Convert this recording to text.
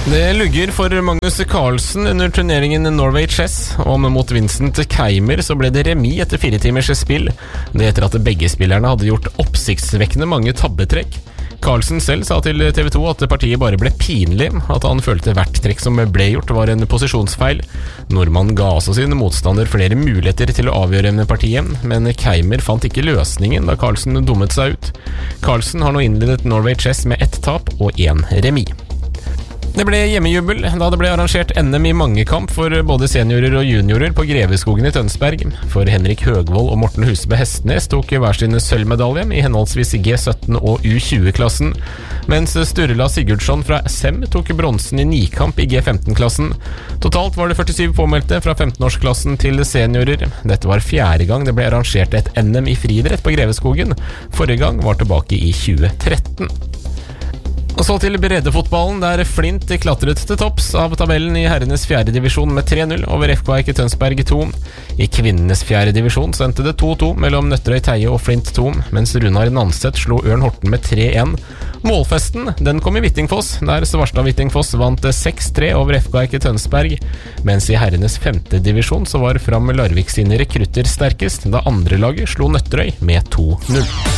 Det lugger for Magnus Carlsen under turneringen Norway Chess, og mot Vincent Keimer så ble det remis etter 4 timers spill. Det etter at begge spillerne hadde gjort oppsiktsvekkende mange tabbetrekk. Carlsen selv sa til TV 2 at partiet bare ble pinlig, at han følte hvert trekk som ble gjort var en posisjonsfeil. Nordmann ga også sin motstander flere muligheter til å avgjøre partiet, men Keimer fant ikke løsningen da Carlsen dummet seg ut. Carlsen har nå innledet Norway Chess med 1 tap og 1 remis. Det ble hjemmejubel da det ble arrangert NM i mangekamp for både seniorer og juniorer på Greveskogen i Tønsberg. For Henrik Høgvold og Morten Husebø Hestnes tok hver sin sølvmedalje i henholdsvis G17 og U20-klassen, mens Sturla Sigurdsson fra SM tok bronsen i nikamp i G15-klassen. Totalt var det 47 påmeldte fra 15-årsklassen til seniorer. Dette var 4. gang det ble arrangert et NM i friidrett på Greveskogen. Forrige gang var tilbake i 2013. Og så til breddefotballen, der Flint klatret til topps av tabellen i herrenes 4. divisjon med 3-0 over FK Eike Tønsberg 2. I kvinnenes 4. divisjon så endte det 2-2 mellom Nøtterøy Teie og Flint 2, mens Runar Nanset slo Ørn Horten med 3-1. Målfesten, den kom i Hvittingfoss, der Svarstad Hvittingfoss vant 6-3 over FK Eike Tønsberg, mens i herrenes 5. divisjon så var Fram Larvik sine rekrutter sterkest, da andre laget slo Nøtterøy med 2-0.